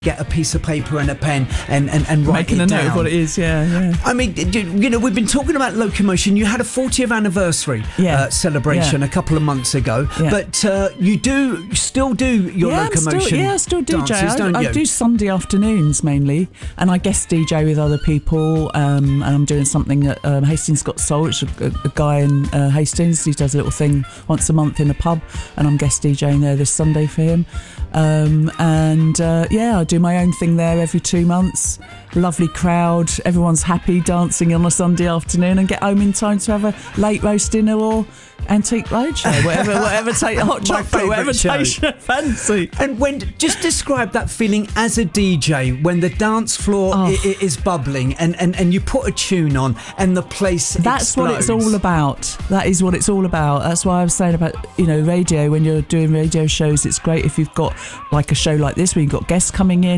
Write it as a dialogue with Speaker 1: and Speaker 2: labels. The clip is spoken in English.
Speaker 1: get a piece of paper and a pen and write
Speaker 2: Making
Speaker 1: it
Speaker 2: a
Speaker 1: down.
Speaker 2: note of what it is, yeah.
Speaker 1: I mean, we've been talking about Locomotion. You had a 40th anniversary celebration a couple of months ago, but you still do your Locomotion
Speaker 2: I still DJ.
Speaker 1: dances, don't you?
Speaker 2: I do Sunday afternoons mainly, and I guest DJ with other people, and I'm doing something at Hastings Got Soul, which is a guy in Hastings. He does a little thing once a month in a pub, and I'm guest DJing there this Sunday for him. I do my own thing there every 2 months. Lovely crowd, everyone's happy dancing on a Sunday afternoon, and get home in time to have a late roast dinner or Antique Roadshow, whatever take hot chocolate, whatever takes your fancy.
Speaker 1: And just describe that feeling as a DJ when the dance floor is bubbling and you put a tune on and the place
Speaker 2: That's
Speaker 1: explodes.
Speaker 2: what it's all about. That is what it's all about. That's why I was saying about, radio, when you're doing radio shows, it's great if you've got like a show like this where you've got guests coming in.